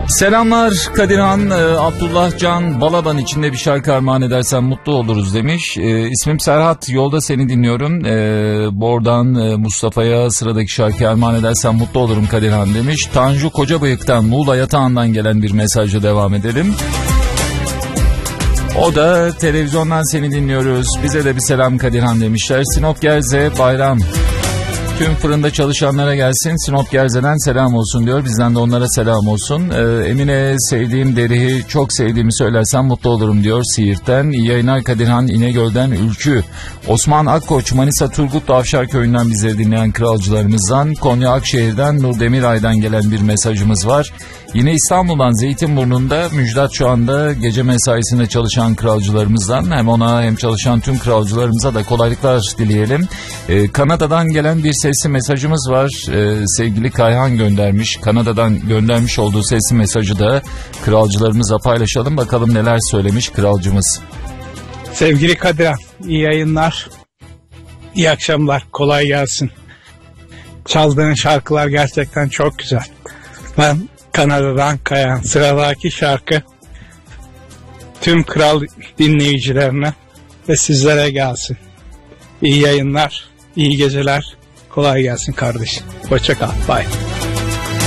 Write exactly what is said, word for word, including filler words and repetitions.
Selamlar Kadirhan, Abdullah Can Balaban içinde bir şarkı armağan edersen mutlu oluruz demiş. E, ismim Serhat, yolda seni dinliyorum. E, Bordan e, Mustafa'ya sıradaki şarkı armağan edersen mutlu olurum Kadirhan demiş. Tanju Kocabıyık'tan, Muğla Yatağan'dan gelen bir mesajla devam edelim. O da televizyondan seni dinliyoruz, bize de bir selam Kadirhan demişler. Sinop Gerze Bayram. Tüm fırında çalışanlara gelsin, Sinop Gerze'den selam olsun diyor. Bizden de onlara selam olsun. Ee, Emine sevdiğim deriyi çok sevdiğimi söylersem mutlu olurum diyor Siirt'ten. İyi yayınlar Kadirhan, İnegöl'den Ülkü. Osman Akkoç, Manisa Turgut Avşar Köyü'nden bizleri dinleyen kralcılarımızdan. Konya Akşehir'den Nur Demiray'dan gelen bir mesajımız var. Yine İstanbul'dan Zeytinburnu'nda Müjdat şu anda gece mesaisinde çalışan kralcılarımızdan. Hem ona hem çalışan tüm kralcılarımıza da kolaylıklar dileyelim. Ee, Kanada'dan gelen bir sesli mesajımız var. Ee, sevgili Kayhan göndermiş. Kanada'dan göndermiş olduğu sesli mesajı da kralcılarımızla paylaşalım. Bakalım neler söylemiş kralcımız. Sevgili Kadirhan, iyi yayınlar. İyi akşamlar. Kolay gelsin. Çaldığın şarkılar gerçekten çok güzel. Ben Kanada'dan Kayan. Sıradaki şarkı tüm kral dinleyicilerine ve sizlere gelsin. İyi yayınlar, iyi geceler, kolay gelsin kardeşim. Hoşça kal, bye.